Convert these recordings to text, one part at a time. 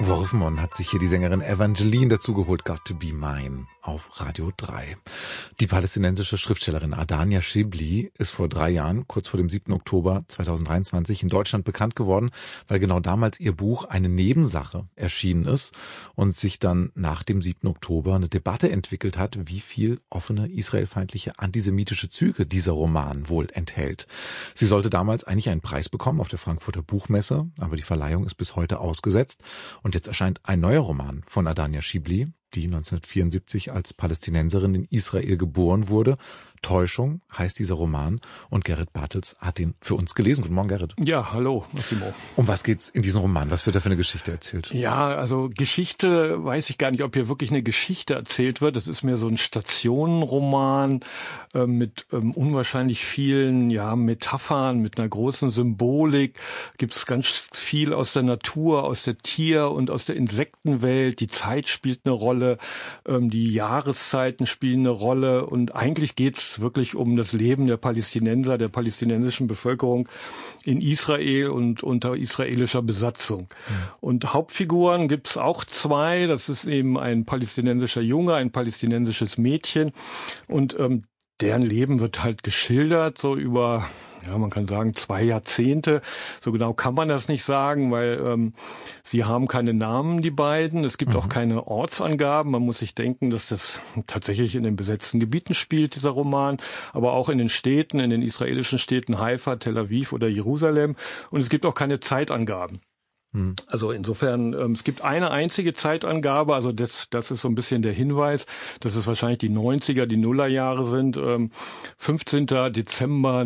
Worfmann hat sich hier die Sängerin Evangeline dazugeholt, Got to be mine, auf Radio 3. Die palästinensische Schriftstellerin Adania Shibli ist vor 3 Jahren, kurz vor dem 7. Oktober 2023, in Deutschland bekannt geworden, weil genau damals ihr Buch Eine Nebensache erschienen ist und sich dann nach dem 7. Oktober eine Debatte entwickelt hat, wie viel offene israelfeindliche antisemitische Züge dieser Roman wohl enthält. Sie sollte damals eigentlich einen Preis bekommen auf der Frankfurter Buchmesse, aber die Verleihung ist bis heute ausgesetzt. Und jetzt erscheint ein neuer Roman von Adania Shibli, die 1974 als Palästinenserin in Israel geboren wurde. Täuschung heißt dieser Roman und Gerrit Bartels hat ihn für uns gelesen. Guten Morgen, Gerrit. Ja, hallo, Massimo. Um was geht's in diesem Roman? Was wird da für eine Geschichte erzählt? Ja, also Geschichte, weiß ich gar nicht, ob hier wirklich eine Geschichte erzählt wird. Es ist mehr so ein Stationenroman mit unwahrscheinlich vielen Metaphern, mit einer großen Symbolik. Gibt es ganz viel aus der Natur, aus der Tier- und aus der Insektenwelt. Die Zeit spielt eine Rolle, die Jahreszeiten spielen eine Rolle und eigentlich geht's wirklich um das Leben der Palästinenser, der palästinensischen Bevölkerung in Israel und unter israelischer Besatzung. Mhm. Und Hauptfiguren gibt's auch 2. Das ist eben ein palästinensischer Junge, ein palästinensisches Mädchen und deren Leben wird halt geschildert, so über, man kann sagen 2 Jahrzehnte. So genau kann man das nicht sagen, weil sie haben keine Namen, die beiden. Es gibt auch keine Ortsangaben. Man muss sich denken, dass das tatsächlich in den besetzten Gebieten spielt, dieser Roman, aber auch in den Städten, in den israelischen Städten Haifa, Tel Aviv oder Jerusalem. Und es gibt auch keine Zeitangaben. Also insofern, es gibt eine einzige Zeitangabe, also das ist so ein bisschen der Hinweis, dass es wahrscheinlich die 90er, die Nullerjahre sind. 15. Dezember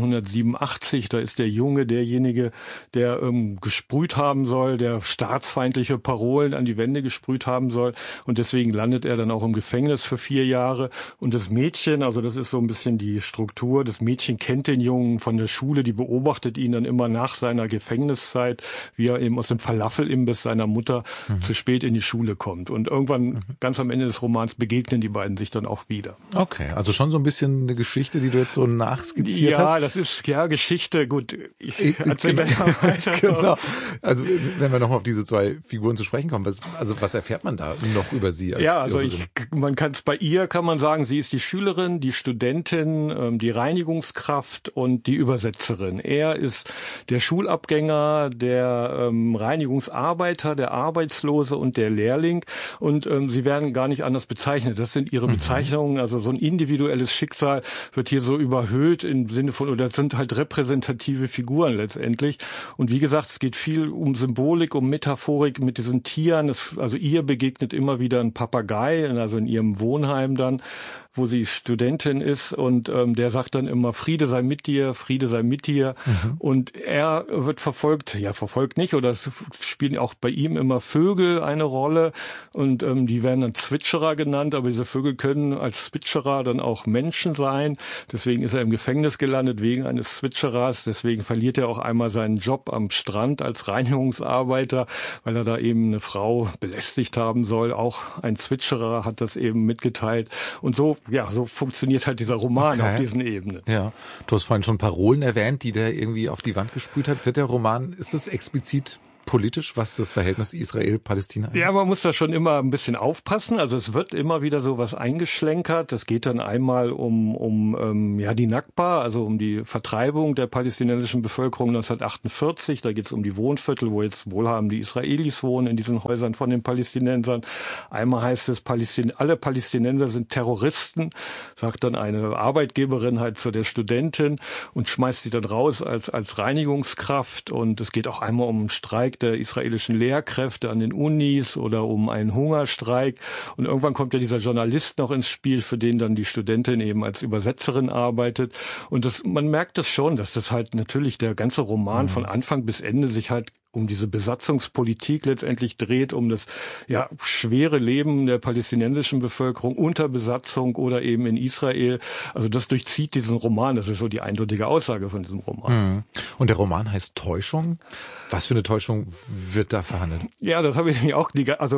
1987, da ist der Junge derjenige, der gesprüht haben soll, der staatsfeindliche Parolen an die Wände gesprüht haben soll und deswegen landet er dann auch im Gefängnis für 4 Jahre. Und das Mädchen, also das ist so ein bisschen die Struktur, das Mädchen kennt den Jungen von der Schule, die beobachtet ihn dann immer nach seiner Gefängniszeit, wie er eben aus dem Falafelimbiss seiner Mutter zu spät in die Schule kommt. Und irgendwann, ganz am Ende des Romans, begegnen die beiden sich dann auch wieder. Okay, also schon so ein bisschen eine Geschichte, die du jetzt so nachskizziert hast. Ja, das ist Geschichte. Gut, ich erzähle mal weiter. Genau. Also wenn wir nochmal auf diese 2 Figuren zu sprechen kommen, was erfährt man da noch über sie? Man kann es bei ihr, kann man sagen, sie ist die Schülerin, die Studentin, die Reinigungskraft und die Übersetzerin. Er ist der Schulabgänger, der Reinigungsarbeiter, der Arbeitslose und der Lehrling und sie werden gar nicht anders bezeichnet. Das sind ihre Bezeichnungen, also so ein individuelles Schicksal wird hier so überhöht im Sinne von, oder das sind halt repräsentative Figuren letztendlich. Und wie gesagt, es geht viel um Symbolik, um Metaphorik mit diesen Tieren. Also ihr begegnet immer wieder ein Papagei, also in ihrem Wohnheim dann, wo sie Studentin ist und der sagt dann immer, Friede sei mit dir, Friede sei mit dir. Und er wird verfolgt nicht, oder es spielen auch bei ihm immer Vögel eine Rolle und die werden dann Zwitscherer genannt, aber diese Vögel können als Zwitscherer dann auch Menschen sein. Deswegen ist er im Gefängnis gelandet wegen eines Zwitscherers. Deswegen verliert er auch einmal seinen Job am Strand als Reinigungsarbeiter, weil er da eben eine Frau belästigt haben soll. Auch ein Zwitscherer hat das eben mitgeteilt. Und so funktioniert halt dieser Roman auf diesen Ebenen. Ja, du hast vorhin schon Parolen erwähnt, die der irgendwie auf die Wand gesprüht hat. Wird der Roman, ist es explizit politisch, was das Verhältnis Israel-Palästina ist? Ja, man muss da schon immer ein bisschen aufpassen. Also es wird immer wieder sowas eingeschlenkert. Es geht dann einmal um die Nakba, also um die Vertreibung der palästinensischen Bevölkerung 1948. Da geht es um die Wohnviertel, wo jetzt wohlhabende Israelis wohnen in diesen Häusern von den Palästinensern. Einmal heißt es, alle Palästinenser sind Terroristen, sagt dann eine Arbeitgeberin halt zu der Studentin und schmeißt sie dann raus als Reinigungskraft. Und es geht auch einmal um einen Streik der israelischen Lehrkräfte an den Unis oder um einen Hungerstreik. Und irgendwann kommt ja dieser Journalist noch ins Spiel, für den dann die Studentin eben als Übersetzerin arbeitet. Und man merkt das schon, dass das halt natürlich der ganze Roman von Anfang bis Ende sich halt um diese Besatzungspolitik letztendlich dreht, um das schwere Leben der palästinensischen Bevölkerung unter Besatzung oder eben in Israel. Also das durchzieht diesen Roman. Das ist so die eindeutige Aussage von diesem Roman. Und der Roman heißt Täuschung. Was für eine Täuschung wird da verhandelt? Ja, das habe ich mir auch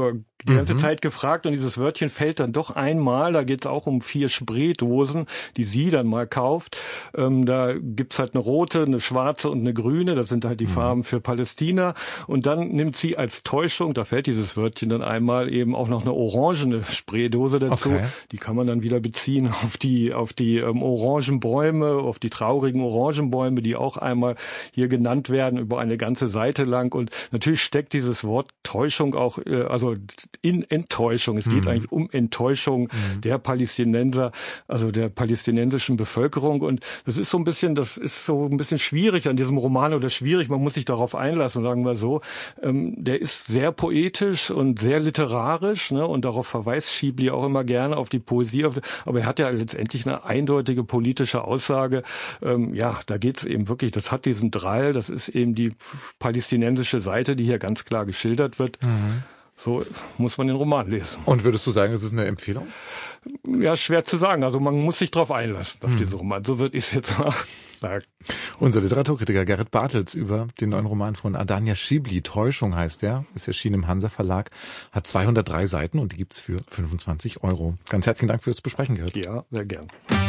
die ganze Zeit gefragt und dieses Wörtchen fällt dann doch einmal. Da geht es auch um 4 Spraydosen, die sie dann mal kauft. Da gibt's halt eine rote, eine schwarze und eine grüne. Das sind halt die Farben für Palästina. Und dann nimmt sie als Täuschung, da fällt dieses Wörtchen dann einmal, eben auch noch eine orangene Spraydose dazu. Okay. Die kann man dann wieder beziehen auf die Orangenbäume, auf die traurigen Orangenbäume, die auch einmal hier genannt werden über eine ganze Seite lang. Und natürlich steckt dieses Wort Täuschung auch, also in Enttäuschung. Es geht eigentlich um Enttäuschung der Palästinenser, also der palästinensischen Bevölkerung. Und das ist so ein bisschen schwierig an diesem Roman, oder schwierig, man muss sich darauf einlassen, sagen wir so. Der ist sehr poetisch und sehr literarisch, ne? Und darauf verweist Schibli auch immer gerne auf die Poesie. Aber er hat ja letztendlich eine eindeutige politische Aussage. Da geht es eben wirklich, das hat diesen Drall, das ist eben die palästinensische Seite, die hier ganz klar geschildert wird. So muss man den Roman lesen. Und würdest du sagen, es ist eine Empfehlung? Ja, schwer zu sagen. Also man muss sich drauf einlassen, auf diesen Roman. So würde ich es jetzt mal sagen. Unser Literaturkritiker Gerrit Bartels über den neuen Roman von Adania Schibli, Täuschung heißt der, ist erschienen im Hansa Verlag, hat 203 Seiten und die gibt's für 25 €. Ganz herzlichen Dank fürs Besprechen, Gerrit. Ja, sehr gern.